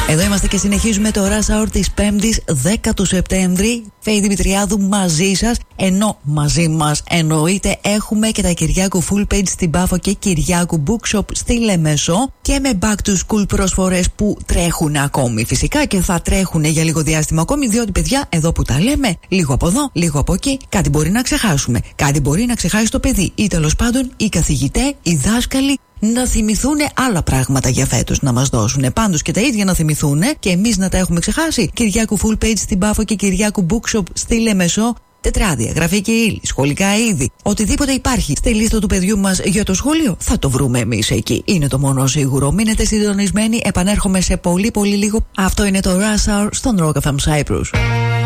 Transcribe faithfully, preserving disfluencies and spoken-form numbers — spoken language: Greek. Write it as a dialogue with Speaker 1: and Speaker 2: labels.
Speaker 1: Εδώ είμαστε και συνεχίζουμε το Rush Hour της πέμπτης δέκα του Σεπτέμβρη. Φέη Δημητριάδου μαζί σας. Ενώ μαζί μας εννοείται έχουμε και τα Κυριάκου Full Page στην Πάφο και Κυριάκου Bookshop στη Λεμεσό. Και με back to school προσφορές που τρέχουν ακόμη φυσικά και θα τρέχουν για λίγο διάστημα ακόμη. Διότι παιδιά, εδώ που τα λέμε, λίγο από εδώ, λίγο από εκεί, κάτι μπορεί να ξεχάσουμε. Κάτι μπορεί να ξεχάσει το παιδί ή τέλος πάντων οι καθηγητές, οι δάσκαλοι. Να θυμηθούν άλλα πράγματα για φέτος να μας δώσουν. Πάντως και τα ίδια να θυμηθούν και εμείς να τα έχουμε ξεχάσει. Κυριάκου Full Page στην Πάφο και Κυριάκου Bookshop στη Λεμεσό. Τετράδια, γραφική ύλη, σχολικά είδη. Οτιδήποτε υπάρχει στη λίστα του παιδιού μας για το σχολείο, θα το βρούμε εμείς εκεί. Είναι το μόνο σίγουρο. Μείνετε συντονισμένοι. Επανέρχομαι σε πολύ πολύ λίγο. Αυτό είναι το Rush Hour στον Rock εφ εμ Cyprus.